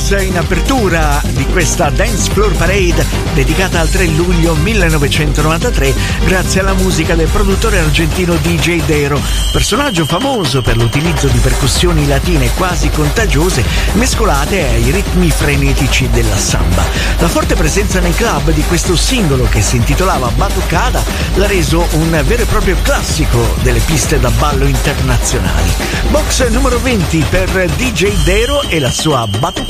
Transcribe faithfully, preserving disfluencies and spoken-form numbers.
Box in apertura di questa Dance Floor Parade dedicata al tre luglio millenovecentonovantatré grazie alla musica del produttore argentino D J Dero, personaggio famoso per l'utilizzo di percussioni latine quasi contagiose mescolate ai ritmi frenetici della samba. La forte presenza nei club di questo singolo, che si intitolava Batucada, l'ha reso un vero e proprio classico delle piste da ballo internazionali. Box numero venti per D J Dero e la sua Batucada.